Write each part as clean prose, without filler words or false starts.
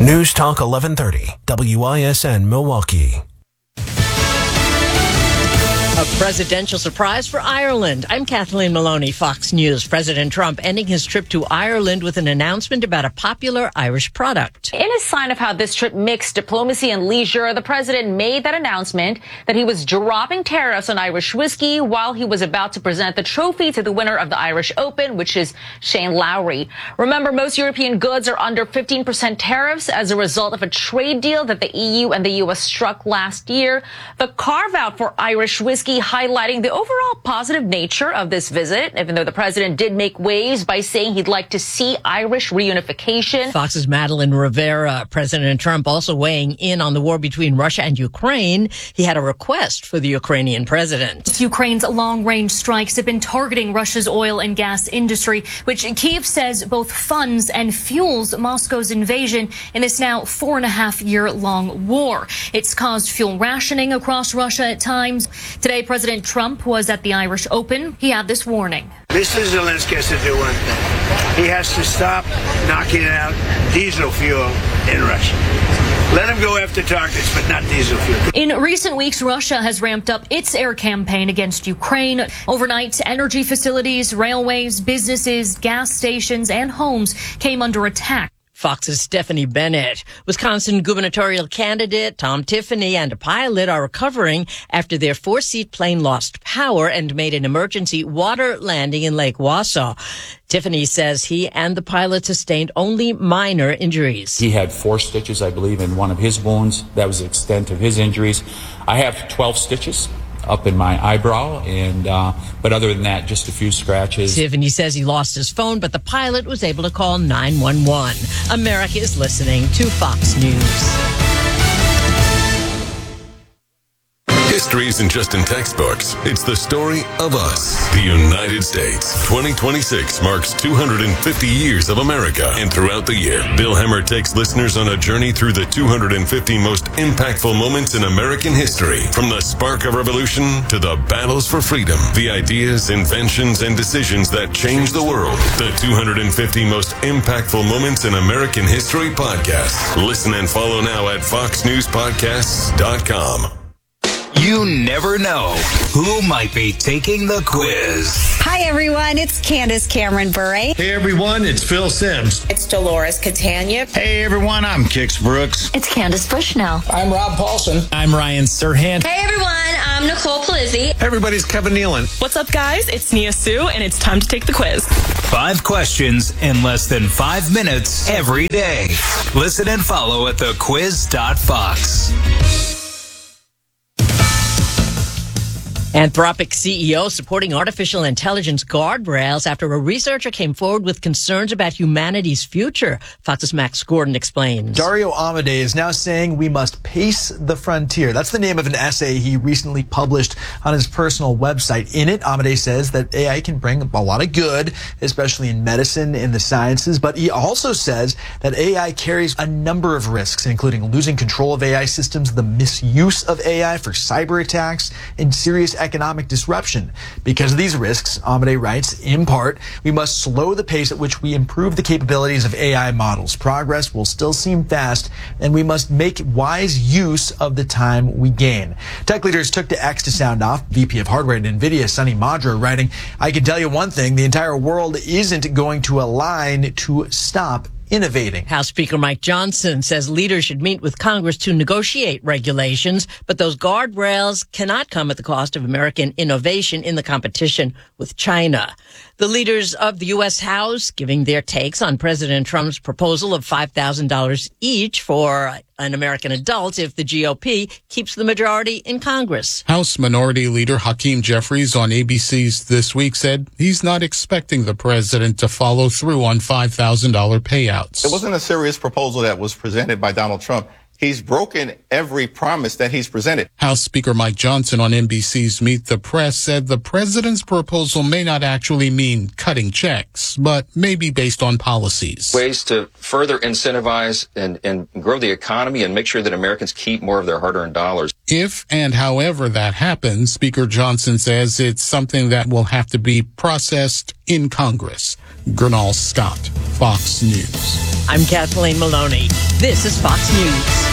News Talk 1130, WISN Milwaukee. A presidential surprise for Ireland. I'm Kathleen Maloney, Fox News. President Trump ending his trip to Ireland with an announcement about a popular Irish product. In a sign of how this trip mixed diplomacy and leisure, the president made that announcement that he was dropping tariffs on Irish whiskey while he was about to present the trophy to the winner of the Irish Open, which is Shane Lowry. Remember, most European goods are under 15% tariffs as a result of a trade deal that the EU and the U.S. struck last year. The carve-out for Irish whiskey highlighting the overall positive nature of this visit, even though the president did make waves by saying he'd like to see Irish reunification. Fox's Madeline Rivera. President Trump also weighing in on the war between Russia and Ukraine. He had a request for the Ukrainian president. Ukraine's long-range strikes have been targeting Russia's oil and gas industry, which Kyiv says both funds and fuels Moscow's invasion in this now 4.5-year-long war. It's caused fuel rationing across Russia at times. Today, President Trump was at the Irish Open. He had this warning. Mr. Zelensky has to do one thing. He has to stop knocking out diesel fuel in Russia. Let him go after targets, but not diesel fuel. In recent weeks, Russia has ramped up its air campaign against Ukraine. Overnight, energy facilities, railways, businesses, gas stations, and homes came under attack. Fox's Stephanie Bennett. Wisconsin gubernatorial candidate Tom Tiffany and a pilot are recovering after their 4-seat plane lost power and made an emergency water landing in Lake Wausau. Tiffany says he and the pilot sustained only minor injuries. He had 4 stitches, I believe, in one of his wounds. That was the extent of his injuries. I have 12 stitches up in my eyebrow, and but other than that, just a few scratches. Tiffany says he lost his phone, but the pilot was able to call 911. America is listening to Fox News. History isn't just in textbooks. It's the story of us, the United States. 2026 marks 250 years of America. And throughout the year, Bill Hemmer takes listeners on a journey through the 250 most impactful moments in American history. From the spark of revolution to the battles for freedom, the ideas, inventions, and decisions that changed the world. The 250 most impactful moments in American history podcast. Listen and follow now at foxnewspodcasts.com. You never know who might be taking the quiz. Hi, everyone. It's Candace Cameron Bure. Hey, everyone. It's Phil Sims. It's Dolores Catania. Hey, everyone. I'm Kix Brooks. It's Candace Bushnell. I'm Rob Paulson. I'm Ryan Serhant. Hey, everyone. I'm Nicole Palizzi. Hey, everybody. It's Kevin Nealon. What's up, guys? It's Nia Sue, and it's time to take the quiz. 5 questions in less than 5 minutes every day. Listen and follow at thequiz.fox. Anthropic CEO supporting artificial intelligence guardrails after a researcher came forward with concerns about humanity's future. Fox's Max Gordon explains. Dario Amodei is now saying we must pace the frontier. That's the name of an essay he recently published on his personal website. In it, Amodei says that AI can bring a lot of good, especially in medicine, in the sciences, but he also says that AI carries a number of risks, including losing control of AI systems, the misuse of AI for cyber attacks, and serious economic disruption. Because of these risks, Amodei writes, in part, we must slow the pace at which we improve the capabilities of AI models. Progress will still seem fast, and we must make wise use of the time we gain. Tech leaders took to X to sound off. VP of Hardware at NVIDIA, Sunny Madra, writing, I can tell you one thing, the entire world isn't going to align to stop innovating. House Speaker Mike Johnson says leaders should meet with Congress to negotiate regulations, but those guardrails cannot come at the cost of American innovation in the competition with China. The leaders of the U.S. House giving their takes on President Trump's proposal of $5,000 each for an American adult if the GOP keeps the majority in Congress. House Minority Leader Hakeem Jeffries on ABC's This Week said he's not expecting the president to follow through on $5,000 payouts. It wasn't a serious proposal that was presented by Donald Trump. He's broken every promise that he's presented. House Speaker Mike Johnson on NBC's Meet the Press said the president's proposal may not actually mean cutting checks, but may be based on policies. Ways to further incentivize and grow the economy and make sure that Americans keep more of their hard-earned dollars. If and however that happens, Speaker Johnson says it's something that will have to be processed in Congress. Gernal Scott, Fox News. I'm Kathleen Maloney. This is Fox News.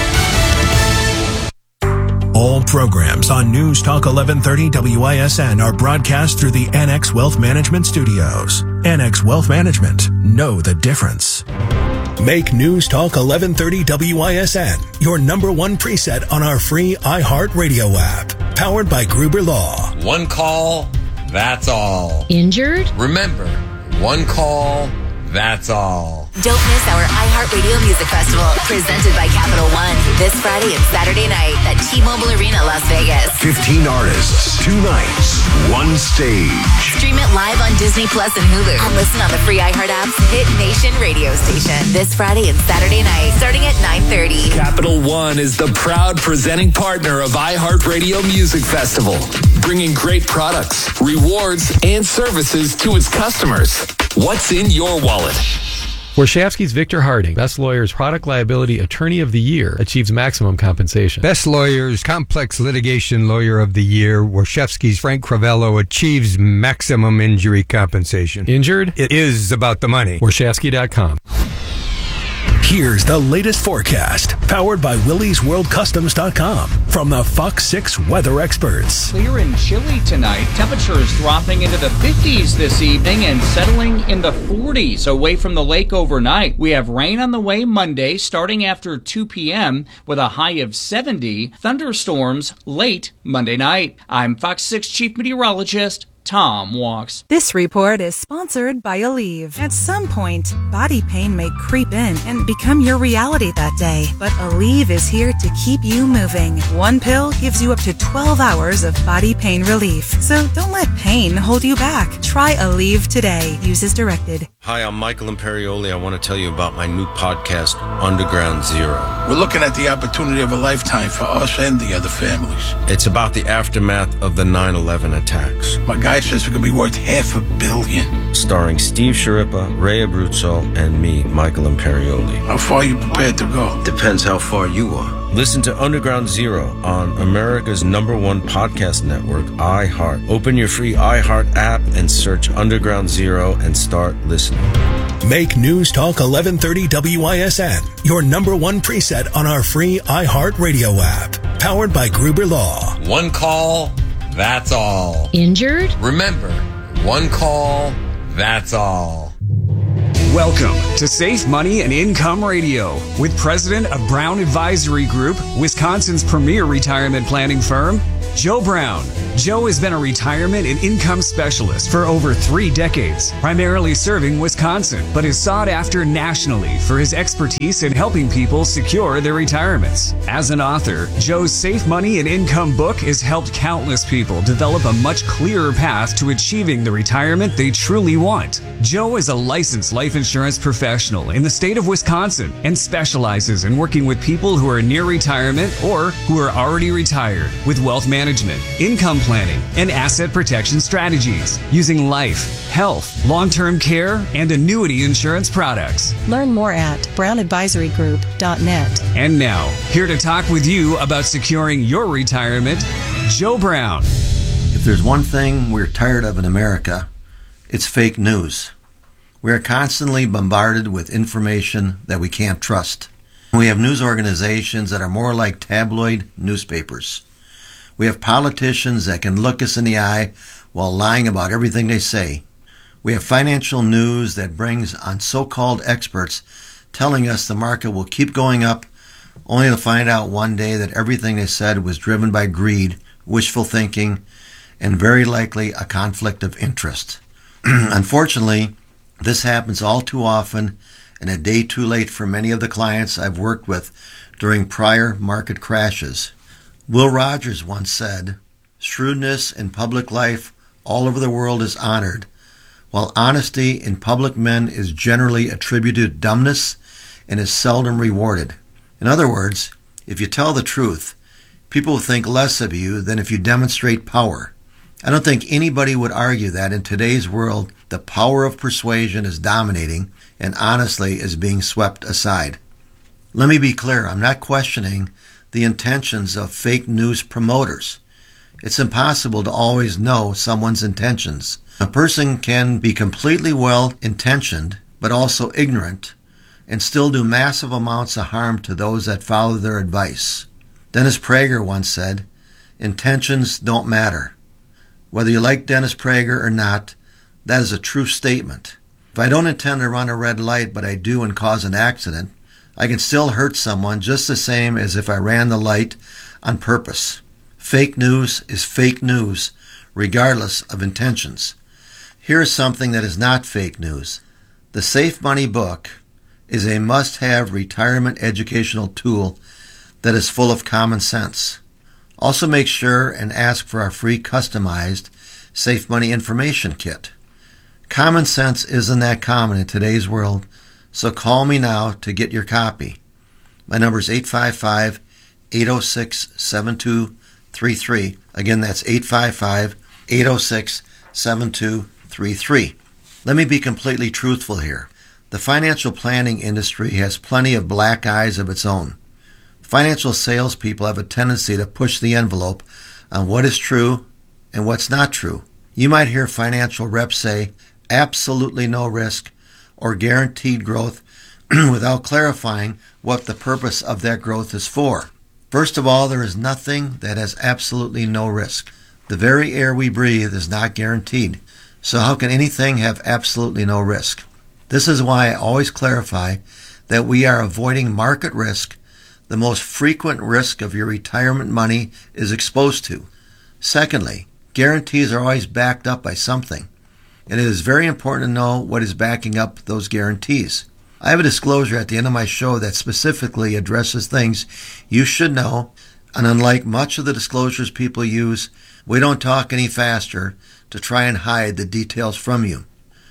All programs on News Talk 1130 WISN are broadcast through the Annex Wealth Management Studios. Annex Wealth Management. Know the difference. Make News Talk 1130 WISN your number one preset on our free iHeartRadio app. Powered by Gruber Law. One call, that's all. Injured? Remember, one call, that's all. Don't miss our iHeartRadio Music Festival, presented by Capital One, this Friday and Saturday night at T-Mobile Arena, Las Vegas. 15 artists, 2 nights, 1 stage. Stream it live on Disney Plus and Hulu, and listen on the free iHeart app's Hit Nation radio station this Friday and Saturday night, starting at 9:30. Capital One is the proud presenting partner of iHeartRadio Music Festival, bringing great products, rewards, and services to its customers. What's in your wallet? Warshawski's Victor Harding, Best Lawyers Product Liability Attorney of the Year, achieves maximum compensation. Best Lawyers Complex Litigation Lawyer of the Year, Warshawski's Frank Cravello achieves maximum injury compensation. Injured? It is about the money. Warshawski.com. Here's the latest forecast, powered by WillysWorldCustoms.com from the Fox 6 weather experts. Clear and chilly tonight. Temperatures dropping into the 50s this evening and settling in the 40s away from the lake overnight. We have rain on the way Monday, starting after 2 p.m. with a high of 70. Thunderstorms late Monday night. I'm Fox 6 Chief Meteorologist Tom Walks. This report is sponsored by Aleve. At some point, body pain may creep in and become your reality that day. But Aleve is here to keep you moving. One pill gives you up to 12 hours of body pain relief. So don't let pain hold you back. Try Aleve today. Use as directed. Hi, I'm Michael Imperioli. I want to tell you about my new podcast, Underground Zero. We're looking at the opportunity of a lifetime for us and the other families. It's about the aftermath of the 9/11 attacks. My guy says we're going to be worth $500 million. Starring Steve Sciarippa, Ray Abruzzo, and me, Michael Imperioli. How far are you prepared to go? Depends how far you are. Listen to Underground Zero on America's #1 podcast network, iHeart. Open your free iHeart app and search Underground Zero and start listening. Make News Talk 1130 WISN your number one preset on our free iHeartRadio app. Powered by Gruber Law. One call, that's all. Injured? Remember, one call, that's all. Welcome to Safe Money and Income Radio with President of Brown Advisory Group, Wisconsin's premier retirement planning firm, Joe Brown. Joe has been a retirement and income specialist for over 3 decades, primarily serving Wisconsin, but is sought after nationally for his expertise in helping people secure their retirements. As an author, Joe's Safe Money and Income book has helped countless people develop a much clearer path to achieving the retirement they truly want. Joe is a licensed life insurance professional in the state of Wisconsin and specializes in working with people who are near retirement or who are already retired with wealth management, income planning, and asset protection strategies using life, health, long-term care, and annuity insurance products. Learn more at brownadvisorygroup.net. And now, here to talk with you about securing your retirement, Joe Brown. If there's one thing we're tired of in America, it's fake news. We are constantly bombarded with information that we can't trust. We have news organizations that are more like tabloid newspapers. We have politicians that can look us in the eye while lying about everything they say. We have financial news that brings on so-called experts telling us the market will keep going up, only to find out one day that everything they said was driven by greed, wishful thinking, and very likely a conflict of interest. Unfortunately, this happens all too often and a day too late for many of the clients I've worked with during prior market crashes. Will Rogers once said, "Shrewdness in public life all over the world is honored, while honesty in public men is generally attributed to dumbness and is seldom rewarded." In other words, if you tell the truth, people will think less of you than if you demonstrate power. I don't think anybody would argue that in today's world, the power of persuasion is dominating and honestly is being swept aside. Let me be clear, I'm not questioning the intentions of fake news promoters. It's impossible to always know someone's intentions. A person can be completely well-intentioned, but also ignorant, and still do massive amounts of harm to those that follow their advice. Dennis Prager once said, "Intentions don't matter." Whether you like Dennis Prager or not, that is a true statement. If I don't intend to run a red light, but I do and cause an accident, I can still hurt someone just the same as if I ran the light on purpose. Fake news is fake news, regardless of intentions. Here is something that is not fake news. The Safe Money book is a must-have retirement educational tool that is full of common sense. Also make sure and ask for our free customized Safe Money information kit. Common sense isn't that common in today's world, so call me now to get your copy. My number is 855-806-7233. Again, that's 855-806-7233. Let me be completely truthful here. The financial planning industry has plenty of black eyes of its own. Financial salespeople have a tendency to push the envelope on what is true and what's not true. You might hear financial reps say, absolutely no risk or guaranteed growth without clarifying what the purpose of that growth is for. First of all, there is nothing that has absolutely no risk. The very air we breathe is not guaranteed. So how can anything have absolutely no risk? This is why I always clarify that we are avoiding market risk, the most frequent risk of your retirement money is exposed to. Secondly, guarantees are always backed up by something, and it is very important to know what is backing up those guarantees. I have a disclosure at the end of my show that specifically addresses things you should know, and unlike much of the disclosures people use, we don't talk any faster to try and hide the details from you.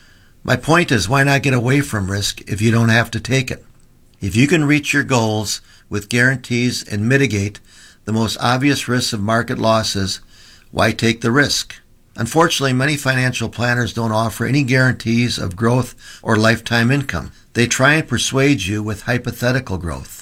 My point is, why not get away from risk if you don't have to take it? If you can reach your goals with guarantees and mitigate the most obvious risks of market losses, why take the risk? Unfortunately, many financial planners don't offer any guarantees of growth or lifetime income. They try and persuade you with hypothetical growth.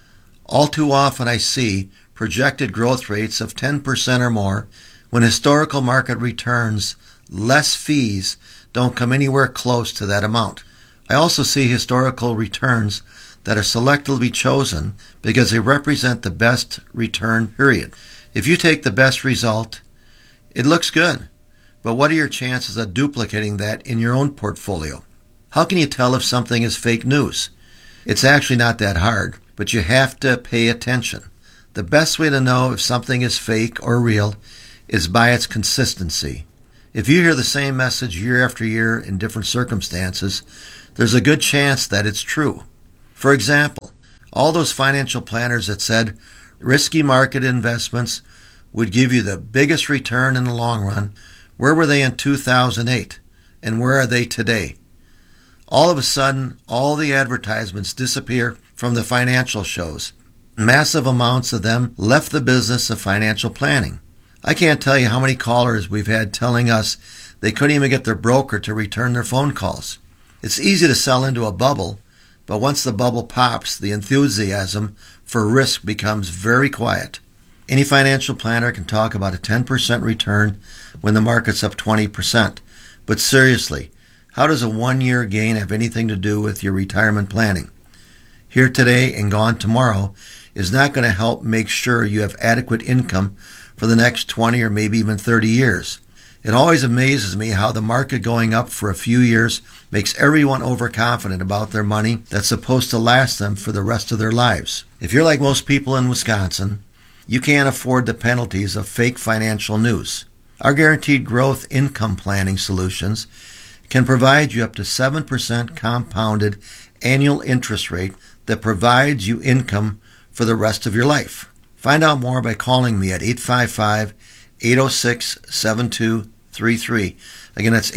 All too often I see projected growth rates of 10% or more when historical market returns, less fees, don't come anywhere close to that amount. I also see historical returns that are selectively chosen because they represent the best return period. If you take the best result, it looks good, but what are your chances of duplicating that in your own portfolio? How can you tell if something is fake news? It's actually not that hard, but you have to pay attention. The best way to know if something is fake or real is by its consistency. If you hear the same message year after year in different circumstances, there's a good chance that it's true. For example, all those financial planners that said risky market investments would give you the biggest return in the long run, where were they in 2008? And where are they today? All of a sudden, all the advertisements disappear from the financial shows. Massive amounts of them left the business of financial planning. I can't tell you how many callers we've had telling us they couldn't even get their broker to return their phone calls. It's easy to sell into a bubble, but once the bubble pops, the enthusiasm for risk becomes very quiet. Any financial planner can talk about a 10% return when the market's up 20%. But seriously, how does a one-year gain have anything to do with your retirement planning? Here today and gone tomorrow is not going to help make sure you have adequate income for the next 20 or maybe even 30 years. It always amazes me how the market going up for a few years makes everyone overconfident about their money that's supposed to last them for the rest of their lives. If you're like most people in Wisconsin, you can't afford the penalties of fake financial news. Our guaranteed growth income planning solutions can provide you up to 7% compounded annual interest rate that provides you income for the rest of your life. Find out more by calling me at 855-806-7233. Again, that's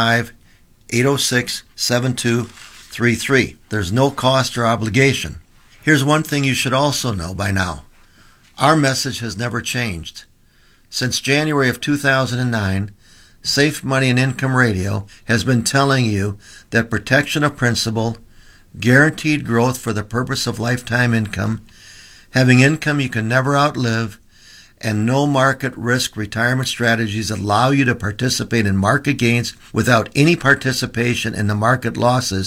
805-806-7233. There's no cost or obligation. Here's one thing you should also know by now. Our message has never changed. Since January of 2009, Safe Money and Income Radio has been telling you that protection of principal, guaranteed growth for the purpose of lifetime income, having income you can never outlive, and no market risk retirement strategies allow you to participate in market gains without any participation in the market losses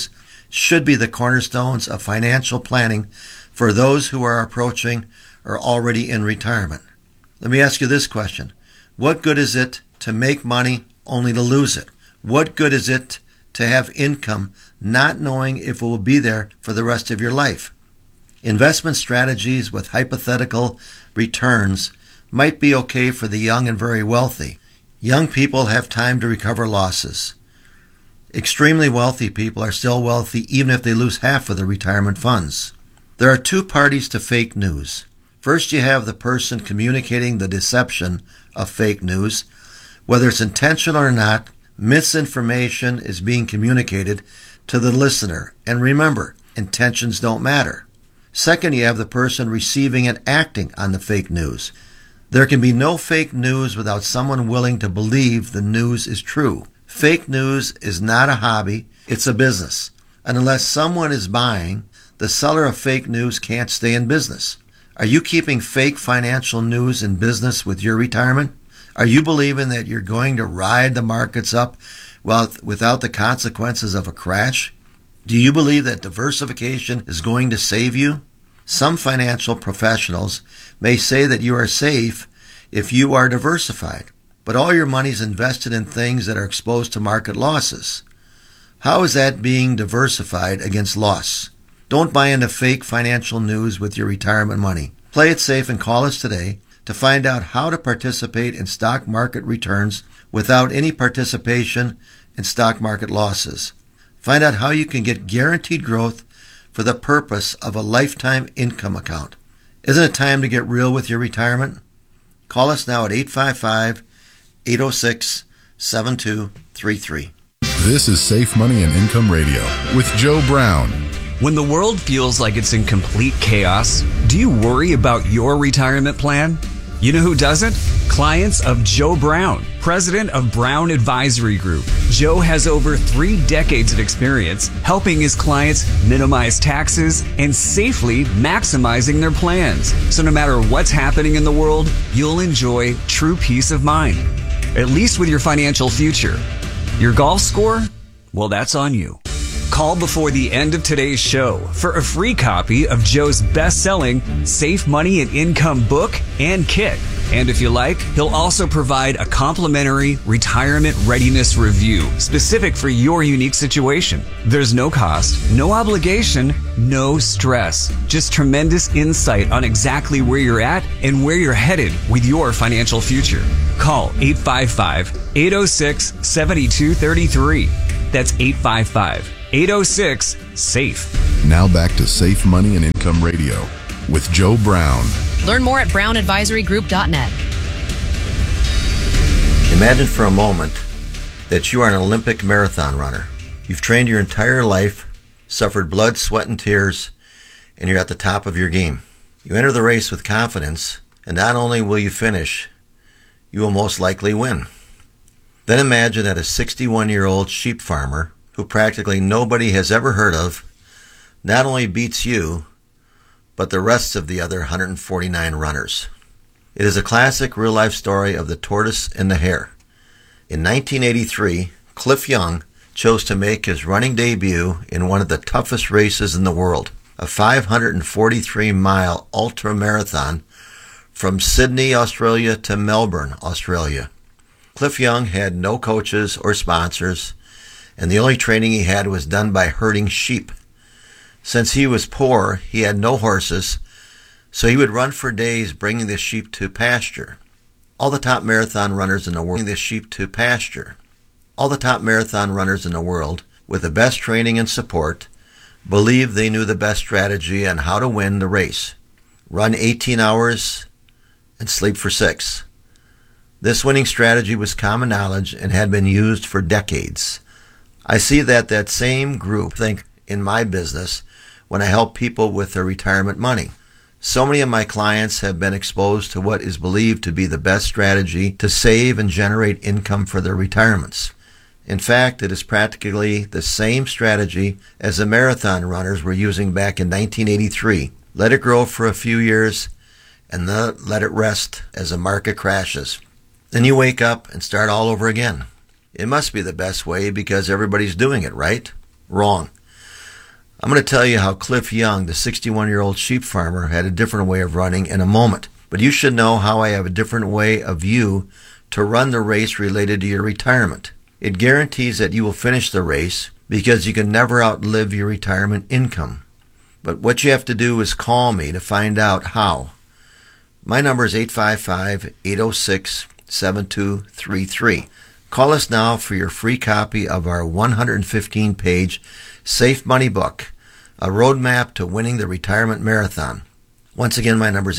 should be the cornerstones of financial planning for those who are approaching or already in retirement. Let me ask you this question. What good is it to make money only to lose it? What good is it to have income not knowing if it will be there for the rest of your life? Investment strategies with hypothetical returns might be okay for the young and very wealthy. Young people have time to recover losses. Extremely wealthy people are still wealthy even if they lose half of their retirement funds. There are two parties to fake news. First, you have the person communicating the deception of fake news. Whether it's intentional or not, misinformation is being communicated to the listener. And remember, intentions don't matter. Second, you have the person receiving and acting on the fake news. There can be no fake news without someone willing to believe the news is true. Fake news is not a hobby, it's a business. And unless someone is buying, the seller of fake news can't stay in business. Are you keeping fake financial news in business with your retirement? Are you believing that you're going to ride the markets up without the consequences of a crash? Do you believe that diversification is going to save you? Some financial professionals may say that you are safe if you are diversified, but all your money is invested in things that are exposed to market losses. How is that being diversified against loss? Don't buy into fake financial news with your retirement money. Play it safe and call us today to find out how to participate in stock market returns without any participation in stock market losses. Find out how you can get guaranteed growth for the purpose of a lifetime income account. Isn't it time to get real with your retirement? Call us now at 855-806-7233. This is Safe Money and Income Radio with Joe Brown. When the world feels like it's in complete chaos, do you worry about your retirement plan? You know who doesn't? Clients of Joe Brown, president of Brown Advisory Group. Joe has over 3 decades of experience helping his clients minimize taxes and safely maximizing their plans. So no matter what's happening in the world, you'll enjoy true peace of mind, at least with your financial future. Your golf score? Well, that's on you. Call before the end of today's show for a free copy of Joe's best-selling Safe Money and Income book and kit. And if you like, he'll also provide a complimentary retirement readiness review specific for your unique situation. There's no cost, no obligation, no stress. Just tremendous insight on exactly where you're at and where you're headed with your financial future. Call 855-806-7233. That's 855-806-SAFE. Now back to Safe Money and Income Radio with Joe Brown. Learn more at brownadvisorygroup.net. Imagine for a moment that you are an Olympic marathon runner. You've trained your entire life, suffered blood, sweat, and tears, and you're at the top of your game. You enter the race with confidence, and not only will you finish, you will most likely win. Then imagine that a 61-year-old sheep farmer, who practically nobody has ever heard of, not only beats you, but the rest of the other 149 runners. It is a classic real-life story of the tortoise and the hare. In 1983, Cliff Young chose to make his running debut in one of the toughest races in the world, a 543-mile ultra-marathon from Sydney, Australia to Melbourne, Australia. Cliff Young had no coaches or sponsors, and the only training he had was done by herding sheep. Since he was poor, he had no horses, so he would run for days bringing the sheep to pasture. All the top marathon runners in the world, with the best training and support, believed they knew the best strategy on how to win the race. Run 18 hours and sleep for 6. This winning strategy was common knowledge and had been used for decades. I see that same group think in my business when I help people with their retirement money. So many of my clients have been exposed to what is believed to be the best strategy to save and generate income for their retirements. In fact, it is practically the same strategy as the marathon runners were using back in 1983. Let it grow for a few years and then let it rest as the market crashes. Then you wake up and start all over again. It must be the best way because everybody's doing it, right? Wrong. I'm going to tell you how Cliff Young, the 61-year-old sheep farmer, had a different way of running in a moment. But you should know how I have a different way of you to run the race related to your retirement. It guarantees that you will finish the race because you can never outlive your retirement income. But what you have to do is call me to find out how. My number is 855-806-7233. Call us now for your free copy of our 115-page Safe Money book, a roadmap to winning the retirement marathon. Once again, my number is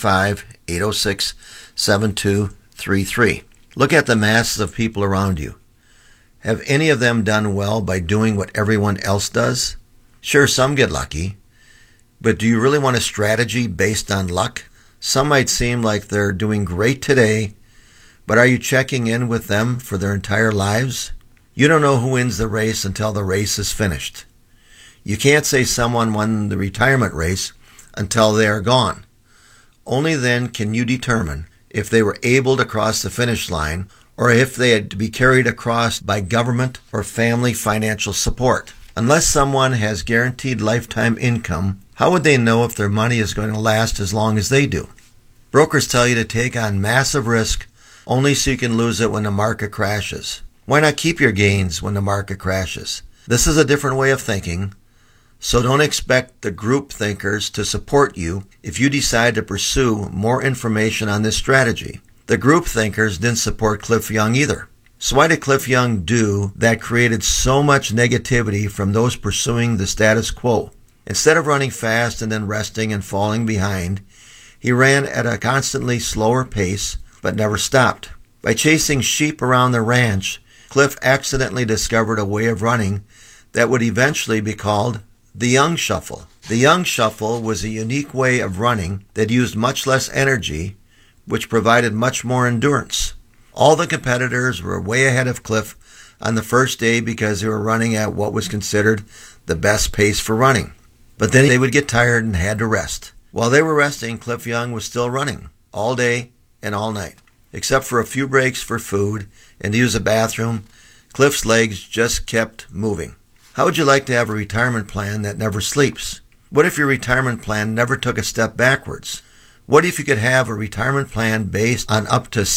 855-806-7233. Look at the masses of people around you. Have any of them done well by doing what everyone else does? Sure, some get lucky. But do you really want a strategy based on luck? Some might seem like they're doing great today, but are you checking in with them for their entire lives? You don't know who wins the race until the race is finished. You can't say someone won the retirement race until they are gone. Only then can you determine if they were able to cross the finish line or if they had to be carried across by government or family financial support. Unless someone has guaranteed lifetime income, how would they know if their money is going to last as long as they do? Brokers tell you to take on massive risk only so you can lose it when the market crashes. Why not keep your gains when the market crashes? This is a different way of thinking, so don't expect the group thinkers to support you if you decide to pursue more information on this strategy. The group thinkers didn't support Cliff Young either. So why did Cliff Young do that created so much negativity from those pursuing the status quo? Instead of running fast and then resting and falling behind, he ran at a constantly slower pace but never stopped. By chasing sheep around the ranch, Cliff accidentally discovered a way of running that would eventually be called the Young Shuffle. The Young Shuffle was a unique way of running that used much less energy, which provided much more endurance. All the competitors were way ahead of Cliff on the first day because they were running at what was considered the best pace for running. But then they would get tired and had to rest. While they were resting, Cliff Young was still running all day and all night. Except for a few breaks for food and to use a bathroom, Cliff's legs just kept moving. How would you like to have a retirement plan that never sleeps? What if your retirement plan never took a step backwards? What if you could have a retirement plan based on up to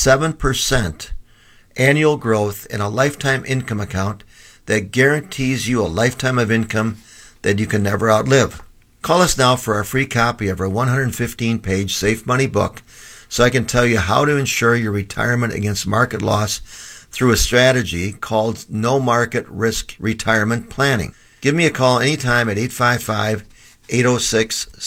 7% annual growth in a lifetime income account that guarantees you a lifetime of income that you can never outlive? Call us now for our free copy of our 115-page Safe Money book so I can tell you how to ensure your retirement against market loss through a strategy called No Market Risk Retirement Planning. Give me a call anytime at 855-806